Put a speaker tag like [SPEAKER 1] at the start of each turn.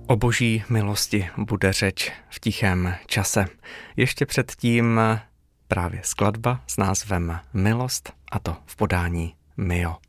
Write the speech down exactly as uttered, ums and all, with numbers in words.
[SPEAKER 1] O boží milosti bude řeč v tichém čase. Ještě předtím právě skladba s názvem Milost, a to v podání Mio.